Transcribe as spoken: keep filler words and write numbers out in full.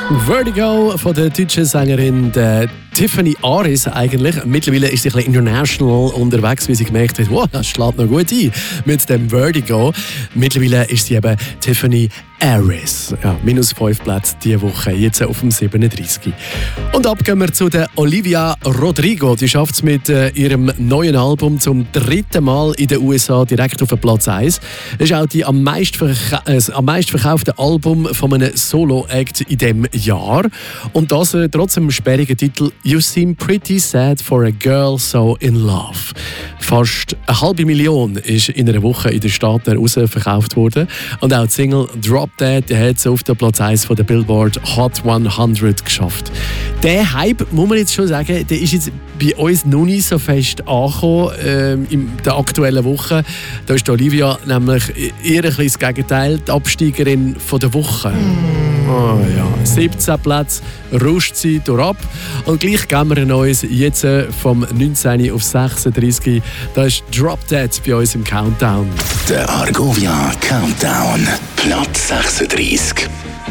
Vertigo von der deutschen Sängerin der Tiffany Aris eigentlich. Mittlerweile ist sie ein bisschen international unterwegs, wie sie gemerkt hat, wow, das schlägt noch gut ein mit dem Vertigo. Mittlerweile ist sie eben Tiffany Aris. Ja, minus fünf Plätze diese Woche, jetzt auf dem siebenunddreißig. Und ab gehen wir zu der Olivia Rodrigo. Die schafft es mit äh, ihrem neuen Album zum dritten Mal in den U S A direkt auf den Platz eins. Das ist auch die am meistverka- äh, am meistverkaufte Album von einem Solo-Act in diesem Jahr. Und das äh, trotz dem sperrigen Titel «You Seem Pretty Sad for a Girl So in Love». Fast eine halbe Million ist in einer Woche in den Staaten heraus verkauft worden. Und auch die Single «Drop Dead» die hat es auf den Platz eins von der Billboard Hot hundert geschafft. Der Hype, muss man jetzt schon sagen, der ist jetzt bei uns noch nicht so fest angekommen ähm, in der aktuellen Woche. Da ist Olivia nämlich eher ein das Gegenteil, die Absteigerin von der Woche. Oh ja, siebzehn Plätze ruscht sie durchab. Und gleich geben wir ein neues jetzt vom neunzehn auf sechsunddreißig. Da ist «Drop Dead» bei uns im Countdown. Der Argovia Countdown, Platz sechsunddreißig.